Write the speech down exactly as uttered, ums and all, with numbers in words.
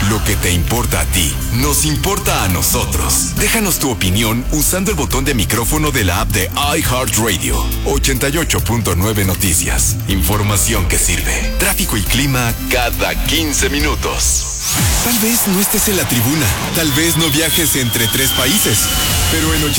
Lo que te importa a ti, nos importa a nosotros. Déjanos tu opinión usando el botón de micrófono de la app de iHeartRadio. ochenta y ocho punto nueve Noticias. Información que sirve. Tráfico y clima cada quince minutos. Tal vez no estés en la tribuna. Tal vez no viajes entre tres países. Pero en